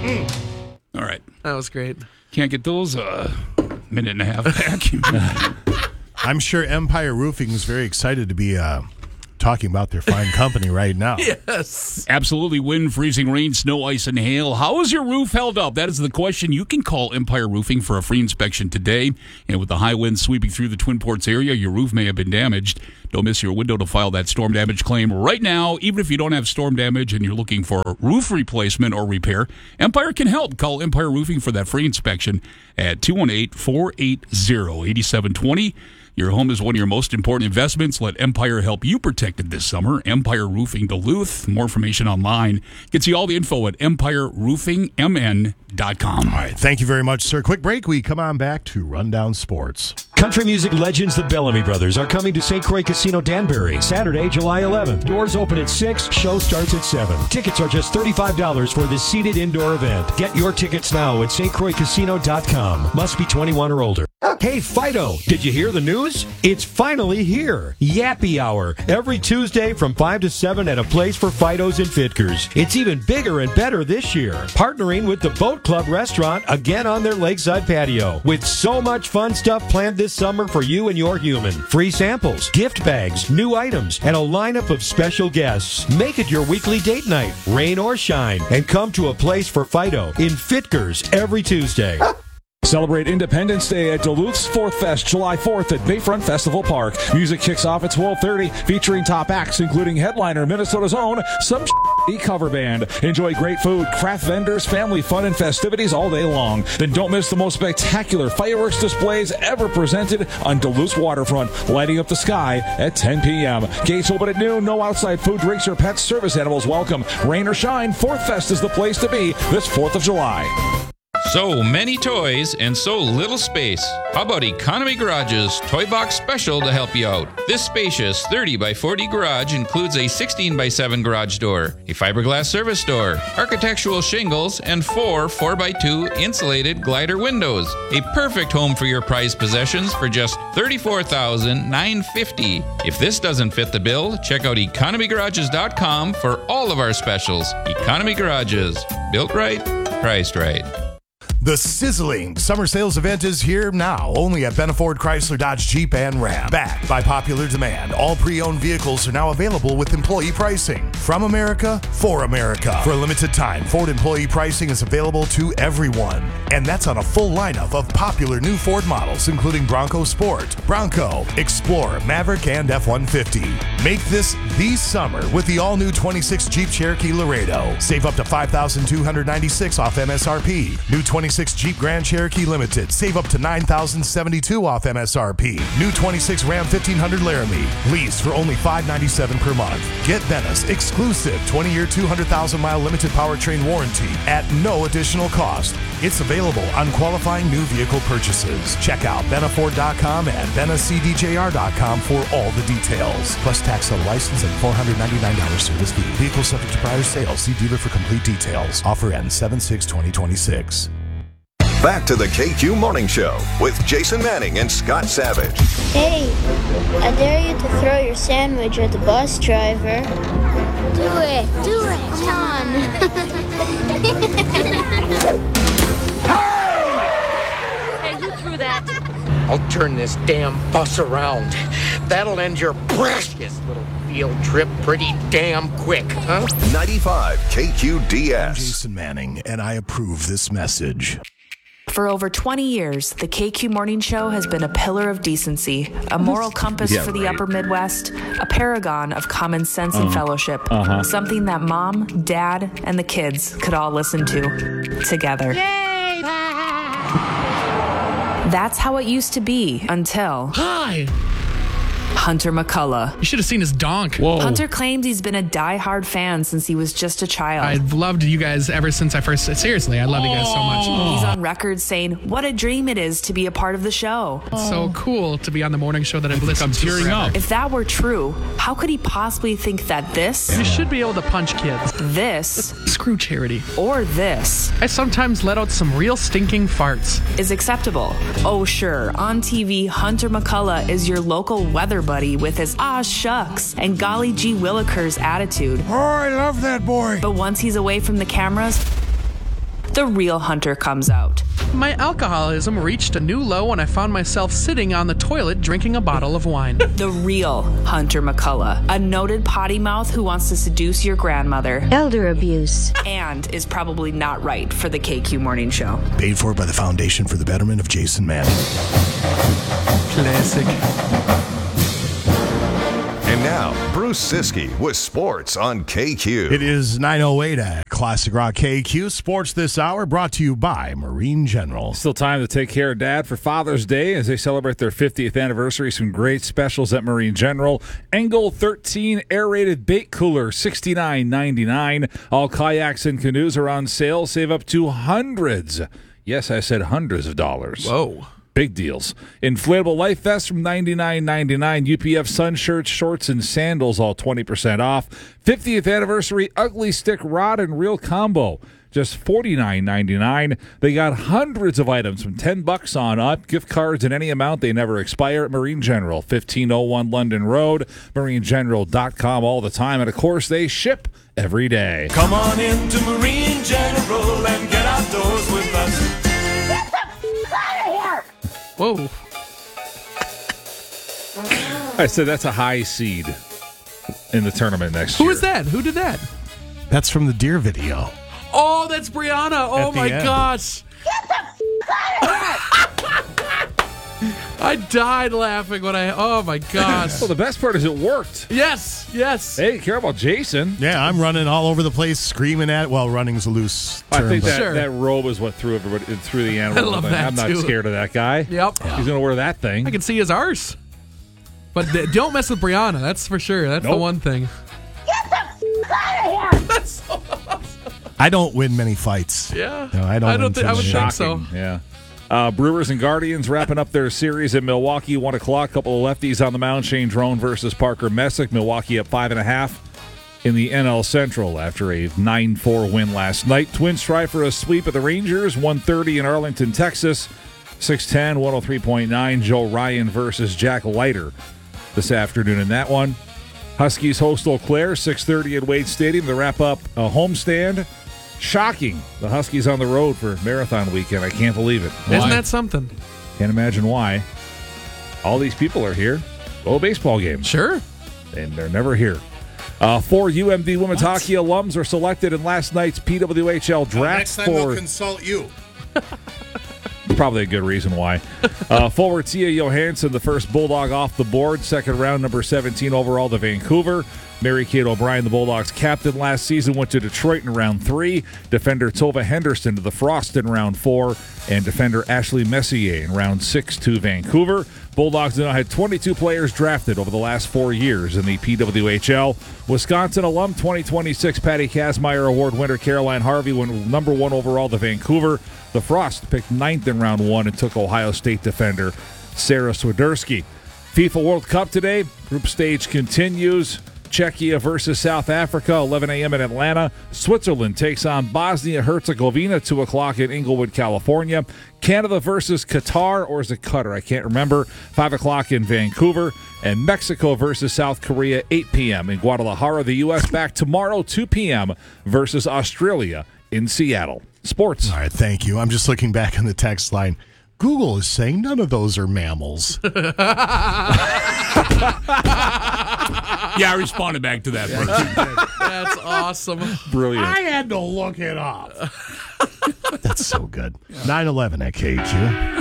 All right. That was great. Can't get those minute and a half back. I'm sure Empire Roofing is very excited to be talking about their fine company right now. Yes. Absolutely. Wind, freezing rain, snow, ice, and hail. How is your roof held up? That is the question. You can call Empire Roofing for a free inspection today. And with the high winds sweeping through the Twin Ports area, your roof may have been damaged. Don't miss your window to file that storm damage claim right now. Even if you don't have storm damage and you're looking for roof replacement or repair, Empire can help. Call Empire Roofing for that free inspection at 218-480-8720. Your home is one of your most important investments. Let Empire help you protect it this summer. Empire Roofing Duluth. More information online. Get you all the info at empireroofingmn.com. All right. Thank you very much, sir. Quick break. We come on back to Rundown Sports. Country music legends the Bellamy Brothers are coming to St. Croix Casino Danbury Saturday, July 11th. Doors open at 6, show starts at 7. Tickets are just $35 for this seated indoor event. Get your tickets now at stcroixcasino.com. Must be 21 or older. Hey, Fido, did you hear the news? It's finally here. Yappy Hour, every Tuesday from 5 to 7 at a place for Fidos and Fitkers. It's even bigger and better this year. Partnering with the Boat Club restaurant again on their lakeside patio. With so much fun stuff planned this summer for you and your human. Free samples, gift bags, new items, and a lineup of special guests. Make it your weekly date night, rain or shine, and come to a place for Fido in Fitkers every Tuesday. Celebrate Independence Day at Duluth's Fourth Fest, July 4th at Bayfront Festival Park. Music kicks off at 12:30, featuring top acts including headliner Minnesota's own Some Cover Band. Enjoy great food, craft vendors, family fun, and festivities all day long. Then don't miss the most spectacular fireworks displays ever presented on Duluth's waterfront, lighting up the sky at 10 p.m. Gates open at noon. No outside food, drinks, or pets. Service animals welcome. Rain or shine, Fourth Fest is the place to be this 4th of July. So many toys and so little space. How about Economy Garage's Toy Box Special to help you out? This spacious 30 by 40 garage includes a 16 by 7 garage door, a fiberglass service door, architectural shingles, and 4 4x2 insulated glider windows. A perfect home for your prized possessions for just $34,950. If this doesn't fit the bill, check out economygarages.com for all of our specials. Economy Garages. Built right, priced right. The sizzling summer sales event is here now, only at Benna Ford Chrysler Dodge Jeep and Ram. Backed by popular demand, all pre-owned vehicles are now available with employee pricing. From America, for America. For a limited time, Ford employee pricing is available to everyone. And that's on a full lineup of popular new Ford models, including Bronco Sport, Bronco, Explorer, Maverick, and F-150. Make this the summer with the all-new 26 Jeep Cherokee Laredo. Save up to $5,296 off MSRP. New 26 Jeep Grand Cherokee Limited. Save up to $9,072 off MSRP. New 26 Ram 1500 Laramie. Leased for only $597 per month. Get Benna's exclusive 20-year, 200,000-mile limited powertrain warranty at no additional cost. It's available on qualifying new vehicle purchases. Check out BennaFord.com and BennaCDJR.com for all the details. Plus tax on license and $499 service fee. Vehicle subject to prior sale. See dealer for complete details. Offer ends 7/6/2026. Back to the KQ Morning Show with Jason Manning and Scott Savage. Hey, I dare you to throw your sandwich at the bus driver. Do it. Come on. Hey, who threw that? I'll turn this damn bus around. That'll end your precious little field trip pretty damn quick, huh? 95 KQDS. I'm Jason Manning, and I approve this message. For over 20 years, the KQ Morning Show has been a pillar of decency, a moral compass for the upper Midwest, a paragon of common sense and fellowship, something that Mom, Dad, and the kids could all listen to together. Yay! That's how it used to be until... Hi! Hunter McCullough. You should have seen his donk. Whoa. Hunter claims he's been a die-hard fan since he was just a child. I've loved you guys ever since I first... Seriously, I love you guys so much. He's on record saying what a dream it is to be a part of the show. It's so cool to be on the morning show that I've listened to tearing forever. up. If that were true, how could he possibly think that this... You should be able to punch kids. This... Screw charity. Or this... I sometimes let out some real stinking farts. ...is acceptable. Oh, sure. On TV, Hunter McCullough is your local weather buddy with his "ah shucks" and golly gee willikers attitude. Oh, I love that boy. But once he's away from the cameras, the real Hunter comes out. My alcoholism reached a new low when I found myself sitting on the toilet drinking a bottle of wine. The real Hunter McCullough, a noted potty mouth who wants to seduce your grandmother. Elder abuse. And is probably not right for the KQ Morning Show. Paid for by the Foundation for the Betterment of Jason Manning. Classic. And now, Bruce Siskey with sports on KQ. It is 9:08 at Classic Rock KQ. Sports this hour brought to you by Marine General. Still time to take care of Dad for Father's Day as they celebrate their 50th anniversary. Some great specials at Marine General. Engel 13 aerated bait cooler, $69.99. All kayaks and canoes are on sale. Save up to hundreds. Yes, I said hundreds of dollars. Whoa. Big deals. Inflatable life vests from $99.99. UPF sun shirts, shorts, and sandals, all 20% off. 50th anniversary ugly stick rod and reel combo, just $49.99. They got hundreds of items from $10 on up. Gift cards in any amount. They never expire at Marine General, 1501 London Road. MarineGeneral.com all the time. And, of course, they ship every day. Come on into Marine General and get outdoors with us. Whoa. I said that's a high seed in the tournament next year. Who is that? Who did that? That's from the deer video. Oh, that's Brianna. Oh, my gosh. I died laughing when oh, my gosh. Well, the best part is it worked. Yes, yes. Hey, care about Jason. Yeah, I'm running all over the place, screaming at. Well, running's a loose term. I think that robe is what threw everybody through the animal. I love that I'm not too. scared of that guy. Yep. He's going to wear that thing. I can see his arse. But don't mess with Brianna. That's for sure. That's the one thing. Get the out of here! That's so awesome. I don't win many fights. Yeah. No, I would think so. Yeah. Brewers and Guardians wrapping up their series in Milwaukee, 1 o'clock. Couple of lefties on the mound. Shane Drone versus Parker Messick. Milwaukee up 5.5 in the NL Central after a 9-4 win last night. Twins try for a sweep of the Rangers, 1:30 in Arlington, Texas. 6:10, 103.9. Joe Ryan versus Jack Leiter this afternoon in that one. Huskies host Eau Claire, 6:30 at Wade Stadium to wrap up a homestand. Shocking. The Huskies on the road for Marathon Weekend. I can't believe it. Why? Isn't that something? Can't imagine why. All these people are here. Go baseball game. Sure. And they're never here. 4 UMD women's hockey alums are selected in last night's PWHL draft. Next time we'll consult you. Probably a good reason why. Forward Tia Johansson, the first Bulldog off the board. Second round, number 17 overall to Vancouver. Mary Kate O'Brien, the Bulldogs' captain last season, went to Detroit in round 3. Defender Tova Henderson to the Frost in round 4. And defender Ashley Messier in round 6 to Vancouver. Bulldogs now had 22 players drafted over the last 4 years in the PWHL. Wisconsin alum 2026 Patty Kazmaier Award winner Caroline Harvey went number 1 overall to Vancouver. The Frost picked 9th in round 1 and took Ohio State defender Sarah Swiderski. FIFA World Cup today. Group stage continues. Czechia versus South Africa, 11 a.m. in Atlanta. Switzerland takes on Bosnia-Herzegovina, 2 o'clock in Inglewood, California. Canada versus Qatar, or is it Qatar? I can't remember. 5 o'clock in Vancouver. And Mexico versus South Korea, 8 p.m. in Guadalajara. The U.S. back tomorrow, 2 p.m. versus Australia in Seattle. Sports. All right, thank you. I'm just looking back on the text line. Google is saying none of those are mammals. Yeah, I responded back to that person. That's awesome. Brilliant. I had to look it up. That's so good. 9/11 at KQ.